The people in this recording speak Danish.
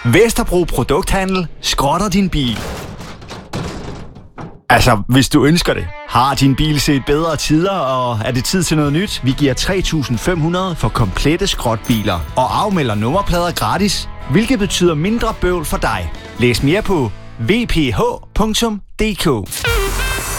Vesterbro Produkthandel skrotter din bil. Altså, hvis du ønsker det. Har din bil set bedre tider, og er det tid til noget nyt? Vi giver 3.500 for komplette skrotbiler og afmelder nummerplader gratis, hvilket betyder mindre bøvl for dig. Læs mere på vph.dk.